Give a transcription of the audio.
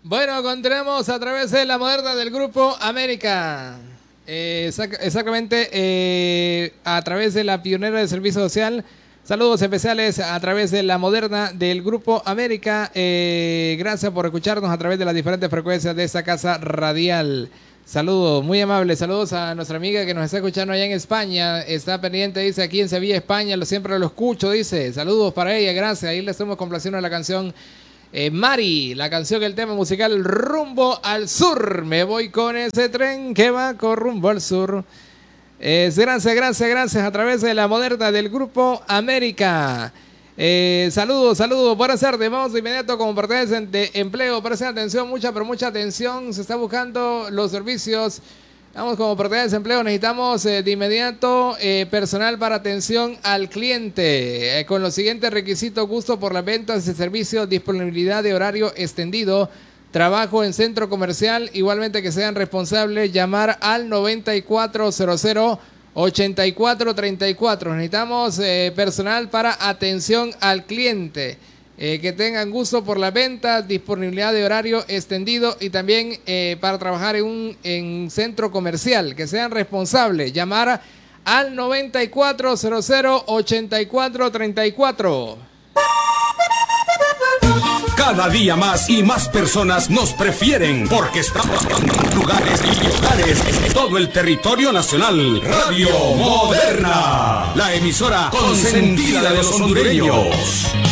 Bueno, continuamos a través de la moderna del Grupo América. Exactamente, a través de la pionera de servicio social. Saludos especiales a través de la moderna del Grupo América. Gracias por escucharnos a través de las diferentes frecuencias de esta casa radial. Saludos, muy amables. Saludos a nuestra amiga que nos está escuchando allá en España. Está pendiente, dice, aquí en Sevilla, España. Siempre lo escucho, dice. Saludos para ella, gracias. Ahí le estamos complaciendo la canción Mari, la canción, el tema musical Rumbo al Sur. Me voy con ese tren que va con rumbo al sur. Gracias a través de la moderna del Grupo América. Saludos, buenas tardes. Vamos de inmediato con oportunidades de empleo. Presten atención, mucha atención. Se está buscando los servicios. Vamos con oportunidades de empleo. Necesitamos de inmediato personal para atención al cliente. Con los siguientes requisitos: gusto por las ventas de servicios, disponibilidad de horario extendido, trabajo en centro comercial, igualmente que sean responsables. Llamar al 9400-8434. Necesitamos personal para atención al cliente. Que tengan gusto por las ventas, disponibilidad de horario extendido y también para trabajar en centro comercial, que sean responsables. Llamar al 9400-8434. Cada día más y más personas nos prefieren porque estamos en lugares y hogares en todo el territorio nacional. Radio Moderna, la emisora consentida de los hondureños.